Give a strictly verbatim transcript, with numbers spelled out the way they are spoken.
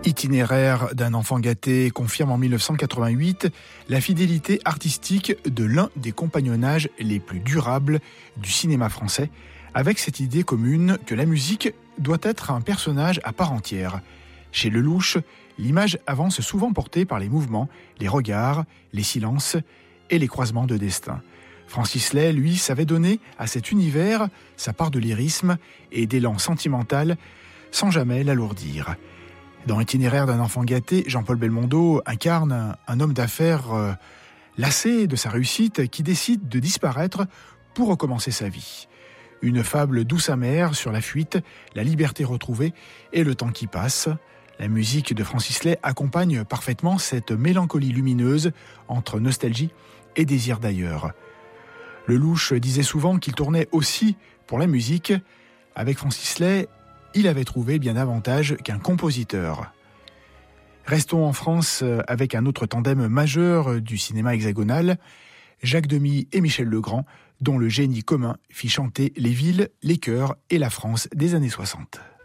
Itinéraire d'un enfant gâté confirme en mille neuf cent quatre-vingt-huit la fidélité artistique de l'un des compagnonnages les plus durables du cinéma français, avec cette idée commune que la musique doit être un personnage à part entière. Chez Lelouch, l'image avance souvent portée par les mouvements, les regards, les silences et les croisements de destin. Francis Lay, lui, savait donner à cet univers sa part de lyrisme et d'élan sentimental sans jamais l'alourdir. Dans Itinéraire d'un enfant gâté, Jean-Paul Belmondo incarne un homme d'affaires euh, lassé de sa réussite qui décide de disparaître pour recommencer sa vie. Une fable douce amère sur la fuite, la liberté retrouvée et le temps qui passe. La musique de Francis Lay accompagne parfaitement cette mélancolie lumineuse entre nostalgie et désir d'ailleurs. Lelouch disait souvent qu'il tournait aussi pour la musique. Avec Francis Lay, il avait trouvé bien davantage qu'un compositeur. Restons en France avec un autre tandem majeur du cinéma hexagonal, Jacques Demy et Michel Legrand, dont le génie commun fit chanter les villes, les chœurs et la France des années soixante.